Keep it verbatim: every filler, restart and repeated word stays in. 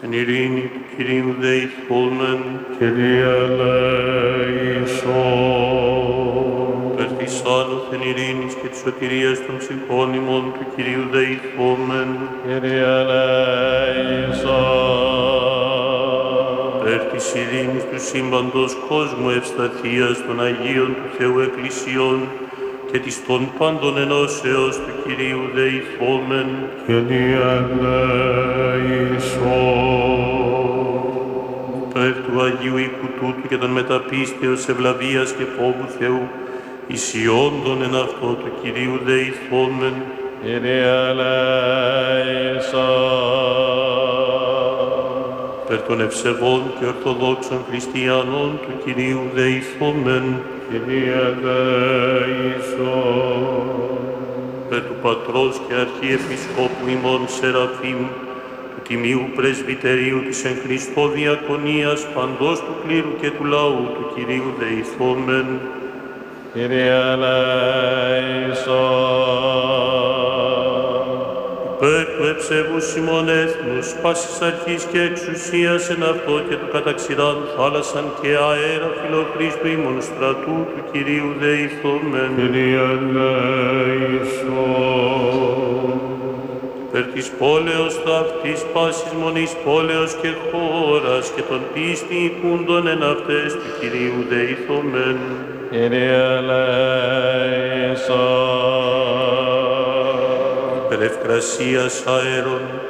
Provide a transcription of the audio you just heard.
Εν ειρήνη του Κυρίου δεηθόμεν, Kyrie eleison. περ της άνωθεν ειρήνης και της σωτηρίας των ψυχών ημών του Κυρίου δεηθόμεν, Kyrie eleison. περ της ειρήνης του σύμπαντος κόσμου ευσταθίας των Αγίων του Θεού Εκκλησιών και της των πάντων ενώσεως του Κυρίου δεηθόμεν, Kyrie eleison. περ του Αγίου οίκου τούτου και των μεταπίστεως ευλαβίας και φόβου Θεού, ισιόντων εν αυτό του Κυρίου δεηθόμεν, Kyrie eleison. περ των ευσεβών και ορθοδόξων χριστιανών του Κυρίου δεηθόμεν, Kyrie eleison. περ του Πατρός και Αρχιεπισκόπου ημών Σεραφείμ, του Τιμίου Πρεσβυτερίου της εν Χριστώ Διακονίας παντός του κλήρου και του λαού του Κυρίου δεηθόμεν, Kyrie eleison. περ του ευσεβούς ημών έθνους, πάσης αρχής και εξουσίας εν αυτό και του καταξηράν θάλασσαν και αέρα φιλοχρίστου ημών στρατού του Κυρίου δεηθόμεν, Kyrie eleison. περ της πόλεως ταύτης πάσης μονής πόλεως και χώρας και των πίστη οικούντων εν αυτές του Κυρίου δεηθόμεν, Kyrie eleison. περ ευκρασίας αέρων